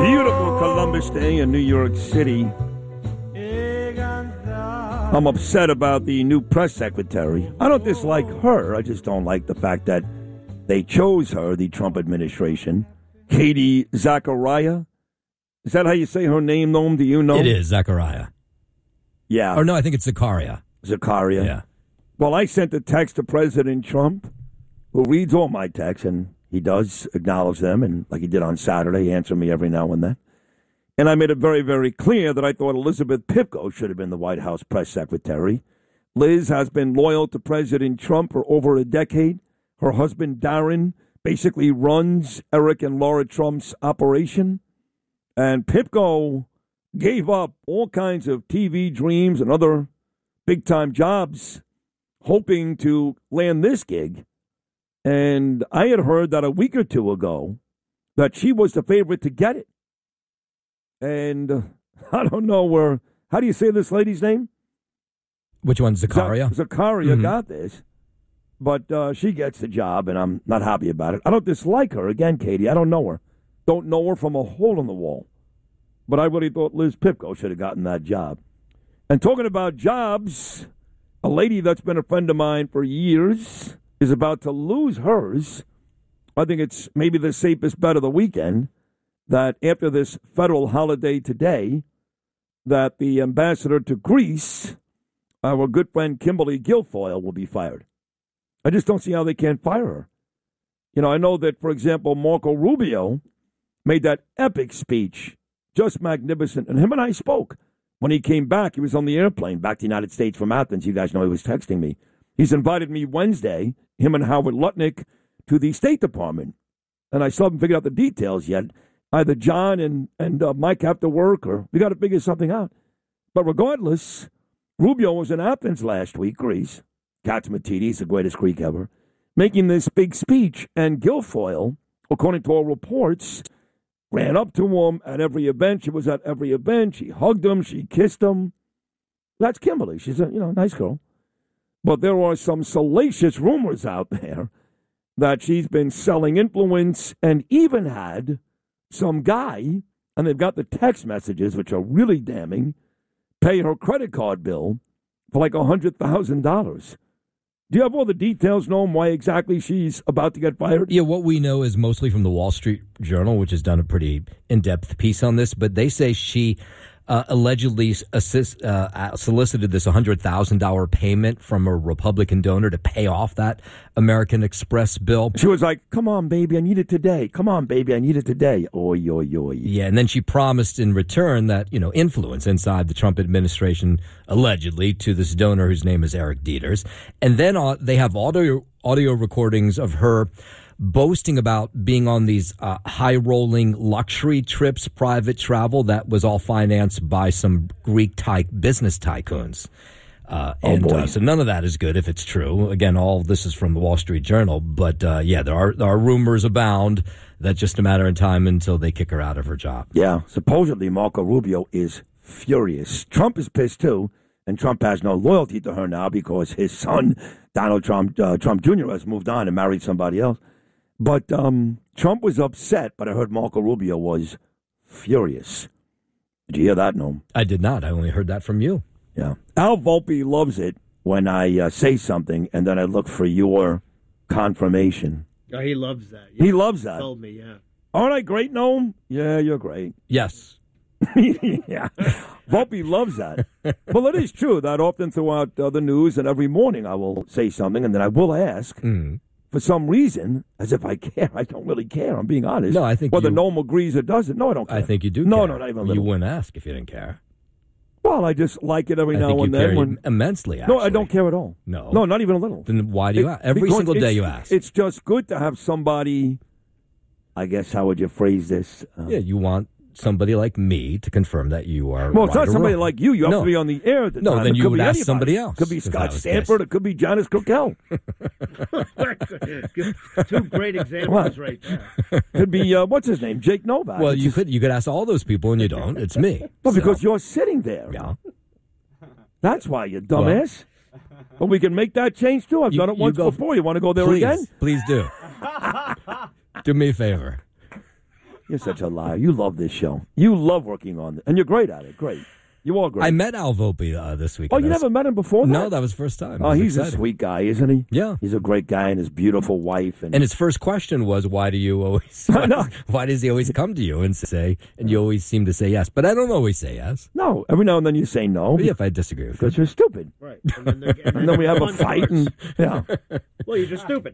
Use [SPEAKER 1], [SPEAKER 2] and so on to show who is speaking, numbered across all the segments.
[SPEAKER 1] Beautiful Columbus Day in New York City. I'm upset about the new press secretary. I don't dislike her. I just don't like the fact that they chose her, the Trump administration. Katie Zachariah. Is that how you say her name, Noam? Do you know?
[SPEAKER 2] It is Zachariah.
[SPEAKER 1] Yeah.
[SPEAKER 2] Or no, I think it's Zakaria.
[SPEAKER 1] Zachariah.
[SPEAKER 2] Yeah.
[SPEAKER 1] Well, I sent a text to President Trump, who reads all my texts, and he does acknowledge them, and like he did on Saturday, answer me every now and then. And I made it very, very clear that I thought Elizabeth Pipko should have been the White House press secretary. Liz has been loyal to President Trump for over a decade. Her husband, Darren, basically runs Eric and Laura Trump's operation. And Pipko gave up all kinds of TV dreams and other big-time jobs, hoping to land this gig. And I had heard that a week or two ago that she was the favorite to get it. And I don't know how do you say this lady's name?
[SPEAKER 2] Which one, Zakaria?
[SPEAKER 1] Zakaria got this. But she gets the job, and I'm not happy about it. I don't dislike her. Again, Katie, I don't know her. Don't know her from a hole in the wall. But I really thought Liz Pipko should have gotten that job. And talking about jobs, a lady that's been a friend of mine for years is about to lose hers. I think it's maybe the safest bet of the weekend that after this federal holiday today, that the ambassador to Greece, our good friend Kimberly Guilfoyle, will be fired. I just don't see how they can't fire her. You know, I know that, for example, Marco Rubio made that epic speech, just magnificent. And him and I spoke. When he came back, he was on the airplane back to the United States from Athens. You guys know he was texting me. He's invited me Wednesday, him and Howard Lutnick, to the State Department. And I still haven't figured out the details yet. Either John and Mike have to work, or we got to figure something out. But regardless, Rubio was in Athens last week, Greece. Katsimatidis, the greatest Greek ever, making this big speech. And Guilfoyle, according to all reports, ran up to him at every event. She was at every event. She hugged him. She kissed him. That's Kimberly. She's a nice girl. But there are some salacious rumors out there that she's been selling influence and even had some guy, and they've got the text messages, which are really damning, pay her credit card bill for like $100,000. Do you have all the details, Noam, why exactly she's about to get fired?
[SPEAKER 2] Yeah, what we know is mostly from the Wall Street Journal, which has done a pretty in-depth piece on this, but they say she allegedly solicited this $100,000 payment from a Republican donor to pay off that American Express bill.
[SPEAKER 1] She was like, come on, baby, I need it today. Come on, baby, I need it today. Oy, oy, oy.
[SPEAKER 2] Yeah, and then she promised in return that, influence inside the Trump administration, allegedly, to this donor whose name is Eric Dieters. And then they have audio recordings of her boasting about being on these high-rolling luxury trips, private travel that was all financed by some Greek business tycoons. So none of that is good if it's true. Again, all this is from the Wall Street Journal. But, there are rumors abound that just a matter of time until they kick her out of her job.
[SPEAKER 1] Yeah, supposedly Marco Rubio is furious. Trump is pissed, too. And Trump has no loyalty to her now because his son, Donald Trump Jr., has moved on and married somebody else. But Trump was upset, but I heard Marco Rubio was furious. Did you hear that, Noam?
[SPEAKER 2] I did not. I only heard that from you.
[SPEAKER 1] Yeah. Al Volpe loves it when I say something, and then I look for your confirmation.
[SPEAKER 3] Oh, he loves that. Yeah.
[SPEAKER 1] He loves that.
[SPEAKER 3] He told me, yeah.
[SPEAKER 1] Aren't I great, Noam? Yeah, you're great.
[SPEAKER 2] Yes.
[SPEAKER 1] Yeah. Volpe loves that. Well, it is true that often throughout the news and every morning I will say something, and then I will ask. For some reason, as if I care. I don't really care. I'm being honest.
[SPEAKER 2] No, I think
[SPEAKER 1] whether Noam agrees or doesn't. No, I don't care.
[SPEAKER 2] I think you do
[SPEAKER 1] no,
[SPEAKER 2] care.
[SPEAKER 1] No, not even a little.
[SPEAKER 2] You wouldn't ask if you didn't care.
[SPEAKER 1] Well, I just like it every now and then.
[SPEAKER 2] I think you care immensely, actually.
[SPEAKER 1] No, I don't care at all.
[SPEAKER 2] No,
[SPEAKER 1] not even a little.
[SPEAKER 2] Then why do you ask? Every single day you ask.
[SPEAKER 1] It's just good to have somebody, I guess, how would you phrase this?
[SPEAKER 2] You want somebody like me to confirm that you are.
[SPEAKER 1] Well, it's not somebody like you. You have to be on the air at the time.
[SPEAKER 2] Then you would ask
[SPEAKER 1] anybody.
[SPEAKER 2] somebody else.
[SPEAKER 1] It could be Scott Stanford. It could be Janice Cookell.
[SPEAKER 3] Two great examples right there.
[SPEAKER 1] Could be, what's his name? Jake Novak.
[SPEAKER 2] Well, you could ask all those people, and you don't. It's me.
[SPEAKER 1] Well, because you're sitting there.
[SPEAKER 2] Yeah.
[SPEAKER 1] That's why, you dumbass. But we can make that change, too. I've done it once before. You want to go there again?
[SPEAKER 2] Please do. Do me a favor.
[SPEAKER 1] You're such a liar. You love this show. You love working on it. And you're great at it. Great. You are great.
[SPEAKER 2] I met Al Volpe this week.
[SPEAKER 1] Oh, you never met him before?
[SPEAKER 2] No, that was the first time.
[SPEAKER 1] Oh, he's
[SPEAKER 2] exciting.
[SPEAKER 1] a sweet guy, isn't he?
[SPEAKER 2] Yeah.
[SPEAKER 1] He's a great guy and his beautiful wife.
[SPEAKER 2] And his first question was, why do you always, why does he always come to you and say, and you always seem to say yes? But I don't always say yes.
[SPEAKER 1] No, every now and then you say no.
[SPEAKER 2] But if I disagree with you.
[SPEAKER 1] Because you're stupid.
[SPEAKER 3] Right.
[SPEAKER 1] And then we have a fight. And, yeah.
[SPEAKER 3] Well, you're just stupid.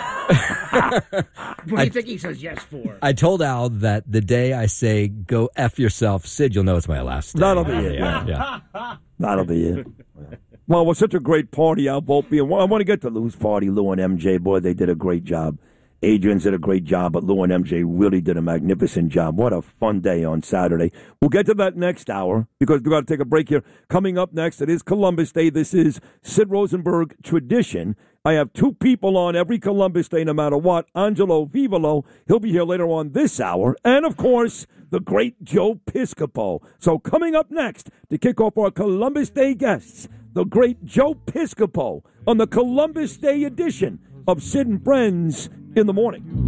[SPEAKER 3] What do you think he says yes for?
[SPEAKER 2] I told Al that the day I say, go F yourself, Sid, you'll know it's my last day.
[SPEAKER 1] That'll be it.
[SPEAKER 2] Yeah.
[SPEAKER 1] That'll be it. Well, it was such a great party, Al Volpe. I want to get to Lou's party, Lou and MJ. Boy, they did a great job. Adrian did a great job, but Lou and MJ really did a magnificent job. What a fun day on Saturday. We'll get to that next hour because we've got to take a break here. Coming up next, it is Columbus Day. This is Sid Rosenberg tradition. I have two people on every Columbus Day, no matter what. Angelo Vivolo, he'll be here later on this hour. And, of course, the great Joe Piscopo. So coming up next to kick off our Columbus Day guests, the great Joe Piscopo on the Columbus Day edition of Sid and Friends in the Morning.